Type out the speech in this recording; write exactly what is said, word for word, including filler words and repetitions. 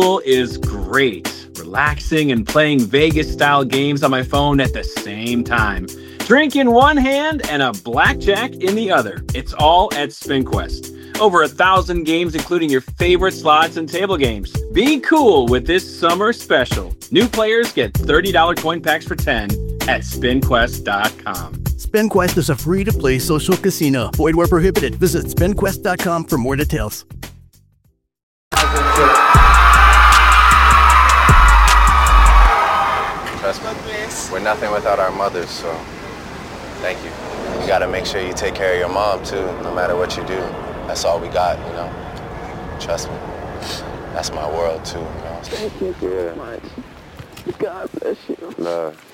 Is great. Relaxing and playing Vegas-style games on my phone at the same time. Drink in one hand and a blackjack in the other. It's all at SpinQuest. Over a thousand games, including your favorite slots and table games. Be cool with this summer special. New players get thirty dollars coin packs for ten at spin quest dot com. SpinQuest is a free-to-play social casino. Void where prohibited. Visit spin quest dot com for more details. Trust me, we're nothing without our mothers, so thank you. You gotta make sure you take care of your mom, too, no matter what you do. That's all we got, you know? Trust me. That's my world, too, you know? Thank you very much. God bless you. Love.